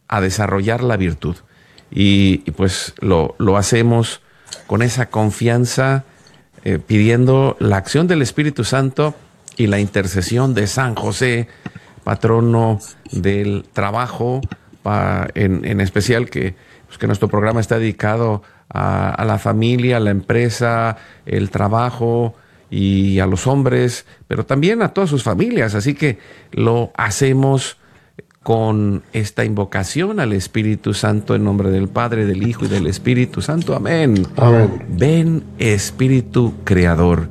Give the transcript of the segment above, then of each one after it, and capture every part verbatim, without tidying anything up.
a desarrollar la virtud. Y, y pues lo, lo hacemos con esa confianza, eh, pidiendo la acción del Espíritu Santo y la intercesión de San José, patrono del trabajo, pa, en, en especial que, pues que nuestro programa está dedicado a, a la familia, a la empresa, el trabajo y a los hombres, pero también a todas sus familias. Así que lo hacemos con esta invocación al Espíritu Santo en nombre del Padre, del Hijo y del Espíritu Santo. Amén. Amén. Ven, Espíritu Creador,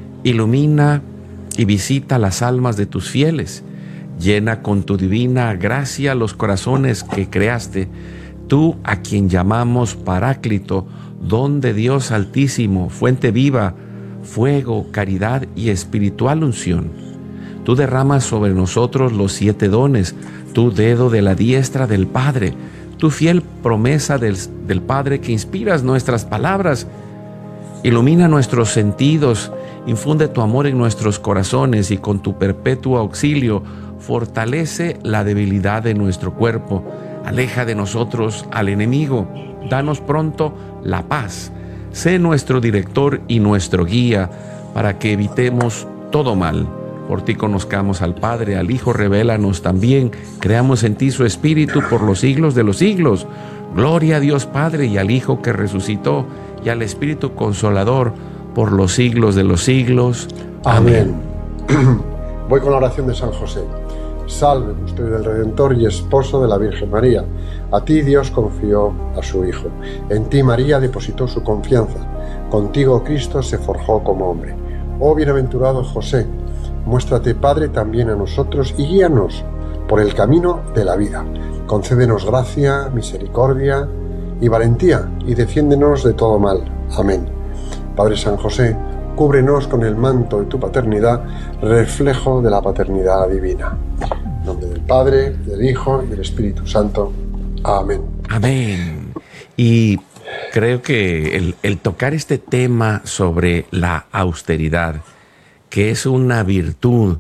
ilumina y visita las almas de tus fieles. Llena con tu divina gracia los corazones que creaste. Tú, a quien llamamos Paráclito, don de Dios Altísimo, fuente viva, fuego, caridad y espiritual unción. Tú derramas sobre nosotros los siete dones, tu dedo de la diestra del Padre, tu fiel promesa del, del Padre que inspiras nuestras palabras. Ilumina nuestros sentidos, infunde tu amor en nuestros corazones y con tu perpetuo auxilio fortalece la debilidad de nuestro cuerpo. Aleja de nosotros al enemigo, danos pronto la paz. Sé nuestro director y nuestro guía para que evitemos todo mal. Por ti conozcamos al Padre, al Hijo, revélanos también. Creamos en ti su Espíritu por los siglos de los siglos. Gloria a Dios Padre y al Hijo que resucitó y al Espíritu Consolador por los siglos de los siglos. Amén. Amén. Voy con la oración de San José. Salve, custodio del Redentor y esposo de la Virgen María. A ti Dios confió a su Hijo. En ti María depositó su confianza. Contigo Cristo se forjó como hombre. Oh bienaventurado José, muéstrate Padre también a nosotros y guíanos por el camino de la vida. Concédenos gracia, misericordia y valentía y defiéndenos de todo mal. Amén. Padre San José, cúbrenos con el manto de tu paternidad, reflejo de la paternidad divina. En nombre del Padre, del Hijo y del Espíritu Santo. Amén. Amén. Y creo que el, el tocar este tema sobre la austeridad, que es una virtud,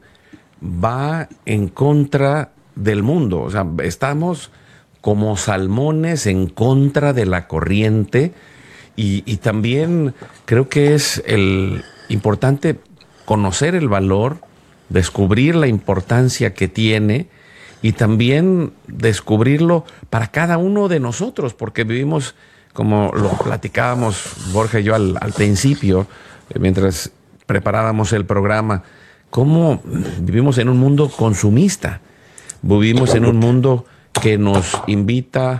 va en contra del mundo. O sea, estamos como salmones en contra de la corriente y, y también creo que es el importante conocer el valor, descubrir la importancia que tiene y también descubrirlo para cada uno de nosotros, porque vivimos, como lo platicábamos Borja y yo al, al principio, mientras preparábamos el programa, cómo vivimos en un mundo consumista, vivimos en un mundo que nos invita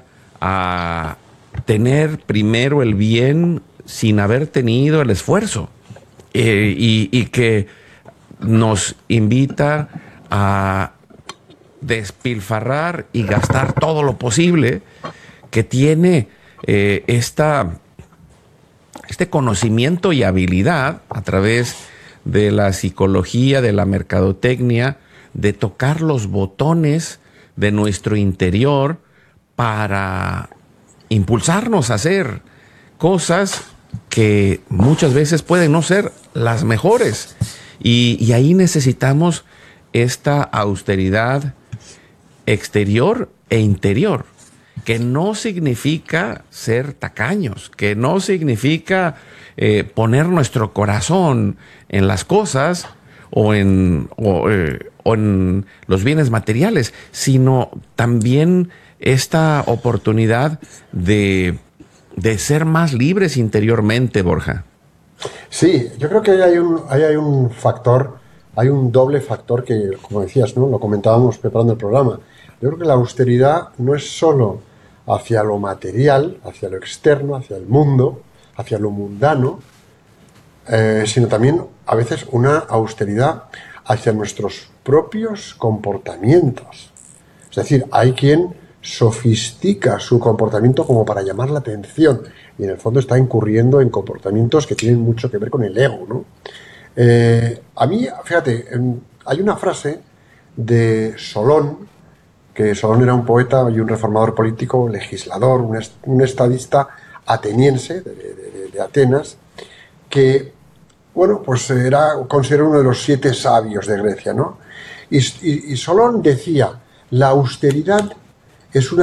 a tener primero el bien sin haber tenido el esfuerzo, eh, y, y que nos invita a despilfarrar y gastar todo lo posible, que tiene eh, esta... este conocimiento y habilidad a través de la psicología, de la mercadotecnia, de tocar los botones de nuestro interior para impulsarnos a hacer cosas que muchas veces pueden no ser las mejores. Y, y ahí necesitamos esta austeridad exterior e interior, que no significa ser tacaños, que no significa eh, poner nuestro corazón en las cosas o en, o, eh, o en los bienes materiales, sino también esta oportunidad de, de ser más libres interiormente, Borja. Sí, yo creo que ahí hay un, ahí hay un factor, hay un doble factor que, como decías, ¿no? Lo comentábamos preparando el programa. Yo creo que la austeridad no es solo hacia lo material, hacia lo externo, hacia el mundo, hacia lo mundano, eh, sino también a veces una austeridad hacia nuestros propios comportamientos. Es decir, hay quien sofistica su comportamiento como para llamar la atención y en el fondo está incurriendo en comportamientos que tienen mucho que ver con el ego, ¿no? Eh, a mí, fíjate, hay una frase de Solón, que Solón era un poeta y un reformador político, legislador, un, est un estadista ateniense de, de, de Atenas, que, bueno, pues era considerado uno de los siete sabios de Grecia, ¿no? Y, y, y Solón decía, la austeridad es una